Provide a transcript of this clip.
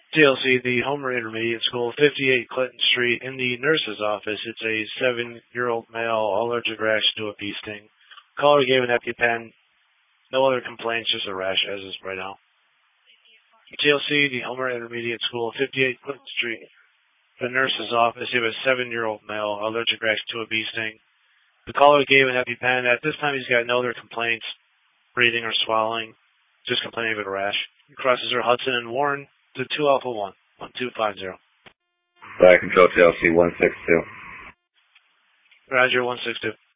TLC, the Homer Intermediate School, 58 Clinton Street, in the nurse's office. It's a 7-year-old male, allergic rash to a bee sting. Caller gave an EpiPen. No other complaints, just a rash as is right now. TLC, the Homer Intermediate School, 58 Clinton Street, the nurse's office. He was a 7-year-old male, allergic rash to a bee sting. The caller gave an EpiPen. At this time, he's got no other complaints, breathing or swallowing, just complaining of a rash. Crosses are Hudson and Warren to 2 Alpha 1, 1250. Fire Control TLC 162. Roger, 162.